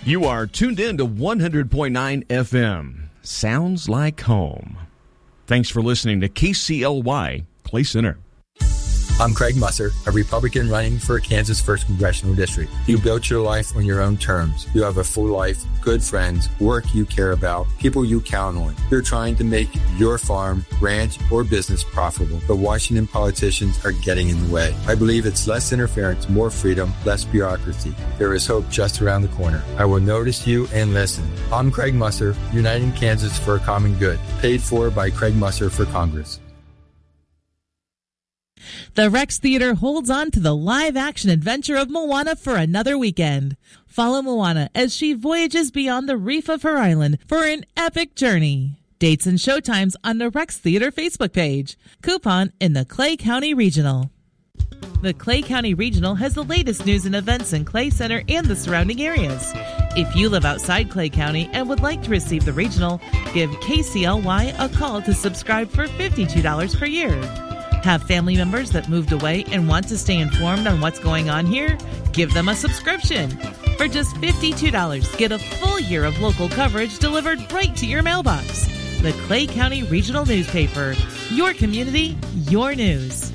You are tuned in to 100.9 FM. Sounds like home. Thanks for listening to KCLY Clay Center. I'm Craig Musser, a Republican running for Kansas 1st Congressional District. You built your life on your own terms. You have a full life, good friends, work you care about, people you count on. You're trying to make your farm, ranch, or business profitable, but Washington politicians are getting in the way. I believe it's less interference, more freedom, less bureaucracy. There is hope just around the corner. I will notice you and listen. I'm Craig Musser, Uniting Kansas for a Common Good, paid for by Craig Musser for Congress. The Rex Theater holds on to the live-action adventure of Moana for another weekend. Follow Moana as she voyages beyond the reef of her island for an epic journey. Dates and showtimes on the Rex Theater Facebook page. Coupon in the Clay County Regional. The Clay County Regional has the latest news and events in Clay Center and the surrounding areas. If you live outside Clay County and would like to receive the Regional, give KCLY a call to subscribe for $52 per year. Have family members that moved away and want to stay informed on what's going on here? Give them a subscription. For just $52, get a full year of local coverage delivered right to your mailbox. The Clay County Regional Newspaper. Your community, your news.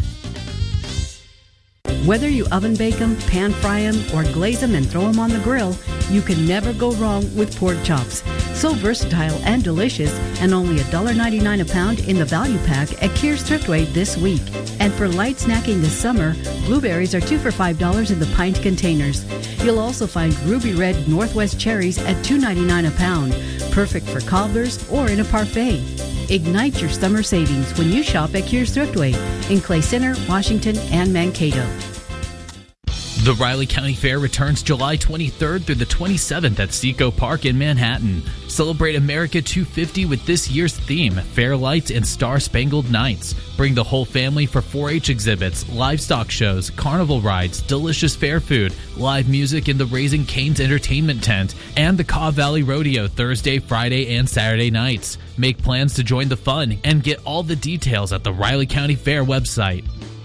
Whether you oven bake them, pan fry them, or glaze them and throw them on the grill, you can never go wrong with pork chops. So versatile and delicious, and only $1.99 a pound in the value pack at Kear's Thriftway this week. And for light snacking this summer, blueberries are 2 for $5 in the pint containers. You'll also find ruby red Northwest cherries at $2.99 a pound, perfect for cobblers or in a parfait. Ignite your summer savings when you shop at Kear's Thriftway in Clay Center, Washington, and Mankato. The Riley County Fair returns July 23rd through the 27th at Seco Park in Manhattan. Celebrate America 250 with this year's theme, Fair Lights and Star-Spangled Nights. Bring the whole family for 4-H exhibits, livestock shows, carnival rides, delicious fair food, live music in the Raising Cane's entertainment tent, and the Caw Valley Rodeo Thursday, Friday, and Saturday nights. Make plans to join the fun and get all the details at the Riley County Fair website.